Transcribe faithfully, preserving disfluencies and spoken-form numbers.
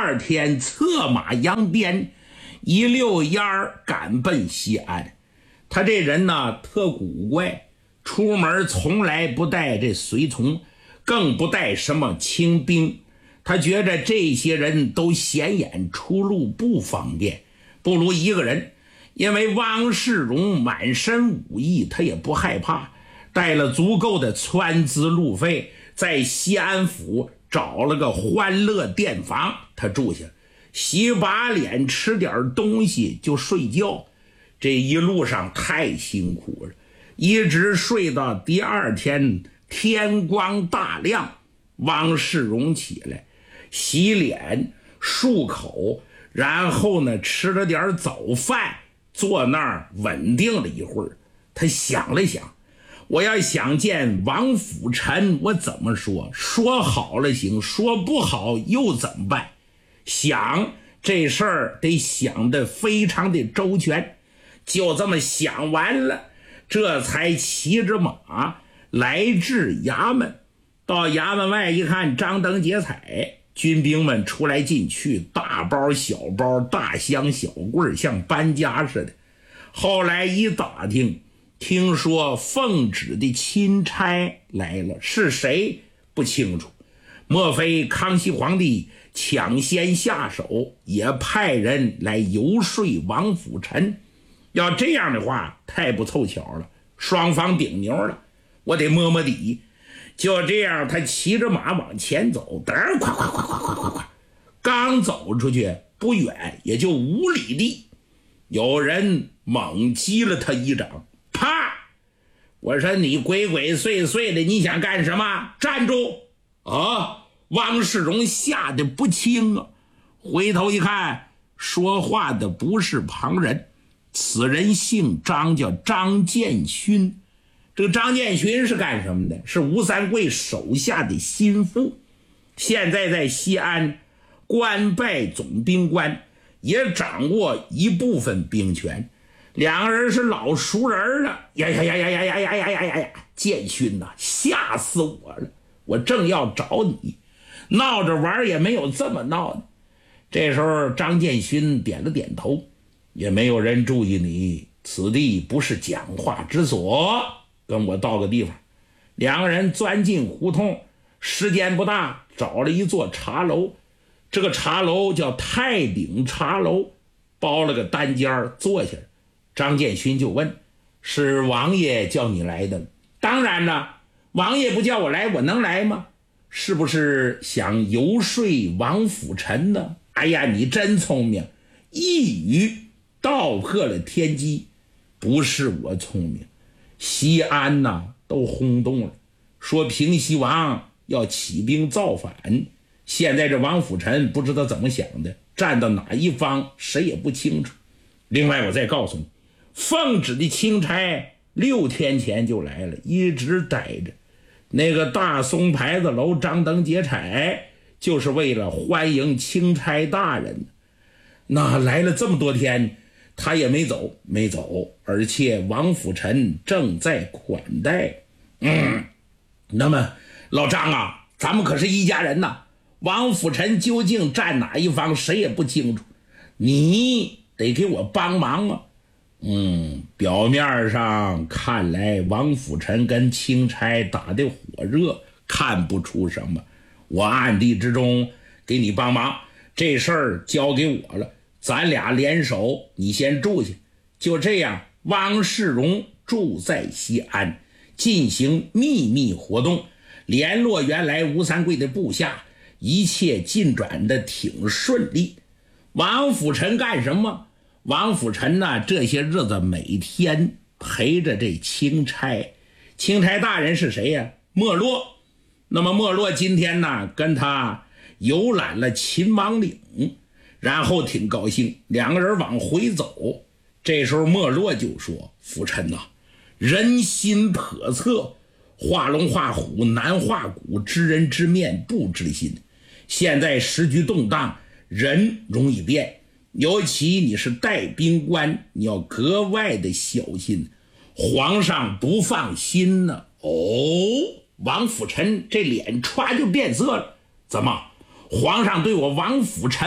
二天策马扬鞭，一溜烟儿赶奔西安。他这人呢特古怪，出门从来不带这随从，更不带什么清兵。他觉着这些人都显眼，出路不方便，不如一个人。因为汪世荣满身武艺，他也不害怕，带了足够的窜资路费，在西安府找了个欢乐店房，他住下，洗把脸，吃点东西就睡觉。这一路上太辛苦了，一直睡到第二天天光大亮，汪世荣起来洗脸漱口，然后呢吃了点早饭，坐那儿稳定了一会儿。他想了想，我要想见王辅臣，我怎么说？说好了行，说不好又怎么办？想这事儿得想得非常的周全。就这么想完了，这才骑着马来至衙门。到衙门外一看，张灯结彩，军兵们出来进去，大包小包，大箱小柜，像搬家似的。后来一打听，听说奉旨的钦差来了，是谁不清楚，莫非康熙皇帝抢先下手，也派人来游说王辅臣？要这样的话太不凑巧了，双方顶牛了，我得摸摸底。就这样，他骑着马往前走，嘚儿快快快快快快快，刚走出去不远，也就五里地，有人猛击了他一掌，啪！我说你鬼鬼祟祟的，你想干什么？站住！啊！汪世荣吓得不轻啊，回头一看，说话的不是旁人，此人姓张，叫张建勋。这个张建勋是干什么的？是吴三桂手下的心腹，现在在西安官拜总兵官，也掌握一部分兵权。两个人是老熟人了。呀呀呀呀呀呀呀呀呀呀呀！建勋呐，吓死我了！我正要找你，闹着玩也没有这么闹的。这时候张建勋点了点头，也没有人注意你，此地不是讲话之所，跟我到个地方。两个人钻进胡同，时间不大，找了一座茶楼。这个茶楼叫太鼎茶楼，包了个单间坐下。张建勋就问，是王爷叫你来的？当然了，王爷不叫我来，我能来吗？是不是想游说王辅臣呢？哎呀，你真聪明，一语道破了天机。不是我聪明，西安呐、啊、都轰动了，说平西王要起兵造反。现在这王辅臣不知道怎么想的，站到哪一方谁也不清楚。另外我再告诉你，奉旨的钦差六天前就来了，一直待着。那个大松牌子楼张灯结彩，就是为了欢迎钦差大人。那来了这么多天，他也没走，没走，而且王辅臣正在款待。嗯，那么老张啊，咱们可是一家人呐。王辅臣究竟站哪一方，谁也不清楚，你得给我帮忙啊。嗯，表面上看来王辅臣跟钦差打得火热，看不出什么。我暗地之中给你帮忙，这事儿交给我了，咱俩联手，你先住下。就这样，汪世荣住在西安，进行秘密活动，联络原来吴三桂的部下，一切进展的挺顺利。王辅臣干什么？王辅臣呢，这些日子每天陪着这钦差。钦差大人是谁呀？莫洛。那么莫洛今天呢，跟他游览了秦王岭，然后挺高兴，两个人往回走。这时候莫洛就说，辅臣呐，人心叵测，画龙画虎难画骨，知人知面不知心。现在时局动荡，人容易变，尤其你是带兵官，你要格外的小心，皇上不放心呢。哦，王辅臣这脸歘就变色了，怎么皇上对我王辅臣